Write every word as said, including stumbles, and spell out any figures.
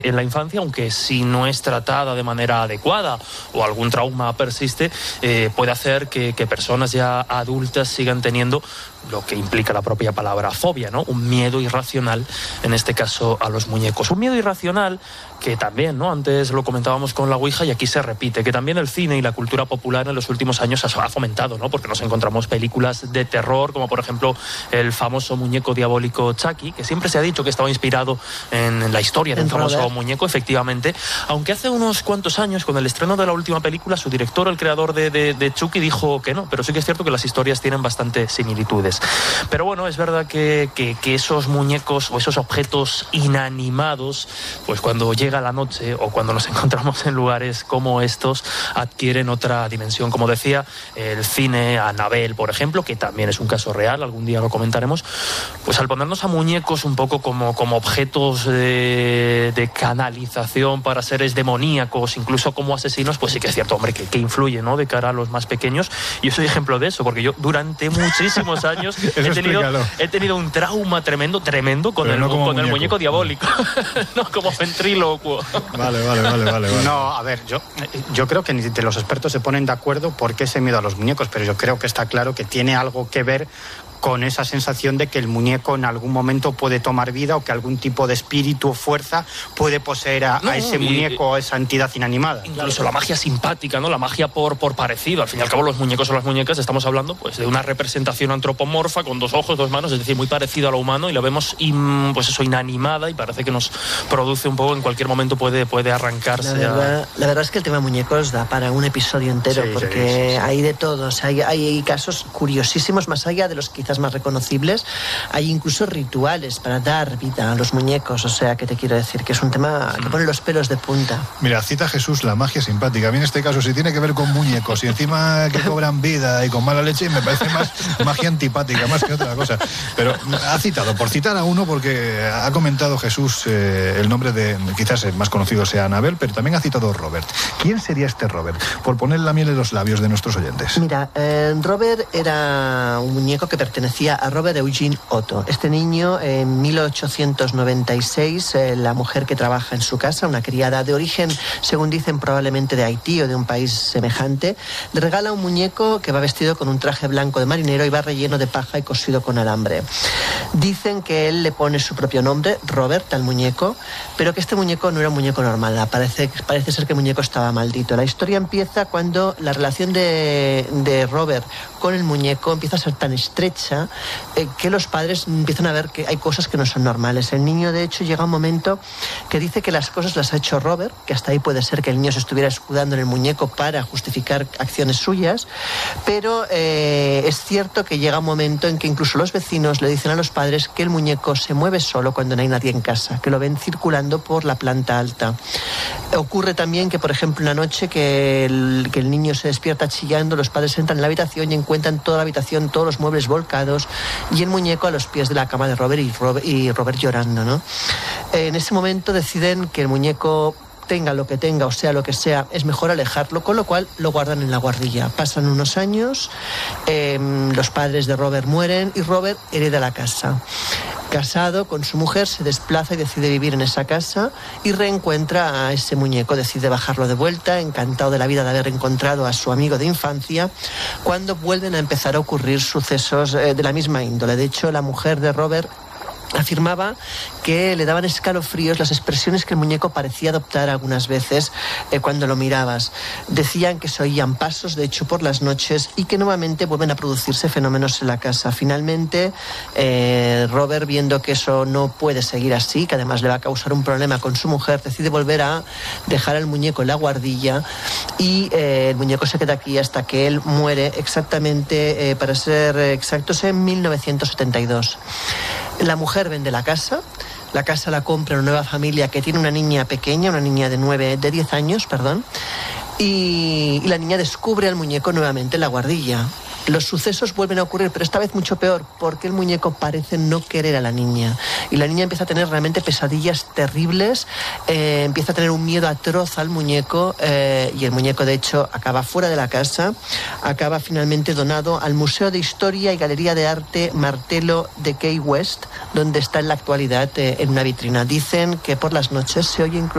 en la infancia, aunque si no es tratada de manera adecuada o algún trauma persiste, eh, puede hacer que, que personas ya adultas sigan teniendo lo que implica la propia palabra fobia, ¿no? Un miedo irracional, en este caso a los muñecos. Un miedo irracional que también, ¿no? Antes lo comentábamos con la Ouija y aquí se repite, que también el cine y la cultura popular en los últimos años ha fomentado, ¿no? Porque nos encontramos películas de terror, como por ejemplo el famoso muñeco diabólico Chucky, que siempre se ha dicho que estaba inspirado en la historia de un famoso muñeco, efectivamente, aunque hace unos cuantos años, con el estreno de la última película, su director, el creador de, de, de Chucky, dijo que no, pero sí que es cierto que las historias tienen bastante similitudes. Pero bueno, es verdad que, que, que esos muñecos o esos objetos inanimados, pues cuando llega la noche o cuando nos encontramos en lugares como estos, adquieren otra dimensión. Como decía, el cine, Annabelle, por ejemplo, que también es un caso real, algún día lo comentaremos, pues al ponernos a muñecos un poco como, como objetos de, de canalización para seres demoníacos, incluso como asesinos, pues sí que es cierto, hombre, que, que influye, ¿no?, de cara a los más pequeños. Y yo soy ejemplo de eso, porque yo durante muchísimos años he tenido, he tenido un trauma tremendo, tremendo con, el, no con muñeco. el muñeco diabólico, no como ventrílocuo. Vale, vale, vale, vale, vale. No, a ver, yo, yo creo que ni de los expertos se ponen de acuerdo por qué ese miedo a los muñecos, pero yo creo que está claro que tiene algo que ver con esa sensación de que el muñeco en algún momento puede tomar vida o que algún tipo de espíritu o fuerza puede poseer a, no, a ese y, muñeco o esa entidad inanimada. Incluso la magia simpática, ¿no? La magia por, por parecido. Al fin y al cabo, los muñecos o las muñecas, estamos hablando pues de una representación antropomorfa con dos ojos, dos manos, es decir, muy parecido a lo humano, y la vemos in, pues eso, inanimada, y parece que nos produce un poco, en cualquier momento puede, puede arrancarse. La verdad, a... la verdad es que el tema muñecos da para un episodio entero, sí, porque sí, sí, sí. hay de todo. O sea, hay, hay casos curiosísimos, más allá de los quizás más reconocibles. Hay incluso rituales para dar vida a los muñecos, o sea, que te quiero decir que es un tema que pone los pelos de punta. Mira, cita Jesús la magia simpática. A mí en este caso, si tiene que ver con muñecos y encima que cobran vida y con mala leche, me parece más magia antipática, más que otra cosa. Pero ha citado, por citar a uno, porque ha comentado Jesús eh, el nombre de, quizás el más conocido sea Annabelle, pero también ha citado Robert. ¿Quién sería este Robert? Por poner la miel en los labios de nuestros oyentes. Mira, eh, Robert era un muñeco que pertenecía a Robert Eugene Otto. Este niño, en mil ochocientos noventa y seis, eh, la mujer que trabaja en su casa, una criada de origen, según dicen, probablemente de Haití o de un país semejante, le regala un muñeco que va vestido con un traje blanco de marinero y va relleno de paja y cosido con alambre. Dicen que él le pone su propio nombre, Robert, al muñeco, pero que este muñeco no era un muñeco normal. Parece, parece ser que el muñeco estaba maldito. La historia empieza cuando la relación de, de Robert con el muñeco empieza a ser tan estrecha eh, que los padres empiezan a ver que hay cosas que no son normales. El niño, de hecho, llega un momento que dice que las cosas las ha hecho Robert, que hasta ahí puede ser que el niño se estuviera escudando en el muñeco para justificar acciones suyas, pero eh, es cierto que llega un momento en que incluso los vecinos le dicen a los padres que el muñeco se mueve solo cuando no hay nadie en casa, que lo ven circulando por la planta alta. Ocurre también que, por ejemplo, una noche que el, que el niño se despierta chillando, los padres entran en la habitación y encuentran toda la habitación, todos los muebles volcados y el muñeco a los pies de la cama de Robert y Robert, y Robert llorando, ¿no? En ese momento deciden que el muñeco, tenga lo que tenga o sea lo que sea, es mejor alejarlo, con lo cual lo guardan en la guardilla. Pasan unos años, eh, los padres de Robert mueren y Robert hereda la casa. Casado con su mujer, se desplaza y decide vivir en esa casa y reencuentra a ese muñeco, decide bajarlo de vuelta, encantado de la vida de haber encontrado a su amigo de infancia, cuando vuelven a empezar a ocurrir sucesos eh, de la misma índole. De hecho, la mujer de Robert afirmaba que le daban escalofríos las expresiones que el muñeco parecía adoptar algunas veces eh, cuando lo mirabas. Decían que se oían pasos, de hecho, por las noches y que nuevamente vuelven a producirse fenómenos en la casa. Finalmente, eh, Robert, viendo que eso no puede seguir así, que además le va a causar un problema con su mujer, decide volver a dejar al muñeco en la guardilla y eh, el muñeco se queda aquí hasta que él muere, exactamente, eh, para ser exactos, en mil novecientos setenta y dos. La mujer vende la casa, la casa la compra una nueva familia que tiene una niña pequeña, una niña de nueve, de diez años, perdón, y, y la niña descubre al muñeco nuevamente en la guardilla. Los sucesos vuelven a ocurrir, pero esta vez mucho peor, porque el muñeco parece no querer a la niña. Y la niña empieza a tener realmente pesadillas terribles, eh, empieza a tener un miedo atroz al muñeco, eh, y el muñeco, de hecho, acaba fuera de la casa, acaba finalmente donado al Museo de Historia y Galería de Arte Martello de Key West, donde está en la actualidad eh, en una vitrina. Dicen que por las noches se oye incluso